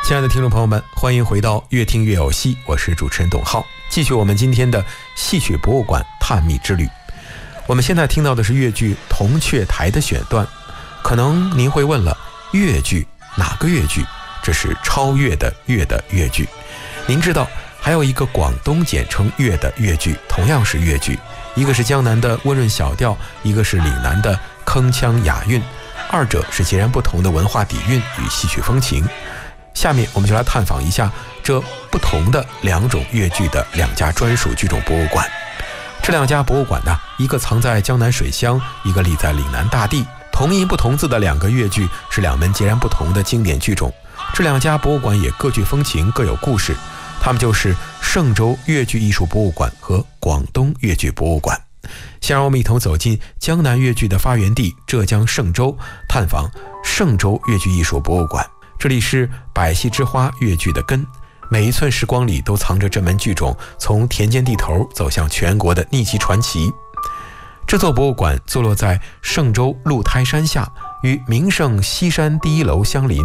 亲爱的听众朋友们，欢迎回到越听越有戏，我是主持人董浩，继续我们今天的戏曲博物馆探秘之旅。我们现在听到的是越剧《铜雀台》的选段，可能您会问了，越剧哪个越剧？这是超越的越的越剧。您知道还有一个广东简称越的越剧，同样是越剧，一个是江南的温润小调，一个是岭南的铿锵雅韵，二者是截然不同的文化底蕴与戏曲风情。下面我们就来探访一下这不同的两种越剧的两家专属剧种博物馆。这两家博物馆呢，一个藏在江南水乡，一个立在岭南大地，同音不同字的两个越剧是两门截然不同的经典剧种。这两家博物馆也各具风情，各有故事，他们就是嵊州越剧艺术博物馆和广东越剧博物馆。先让我们一同走进江南越剧的发源地浙江嵊州，探访嵊州越剧艺术博物馆。这里是百戏之花越剧的根，每一寸时光里都藏着这门剧种从田间地头走向全国的逆袭传奇。这座博物馆坐落在嵊州鹿胎山下，与名胜西山第一楼相邻，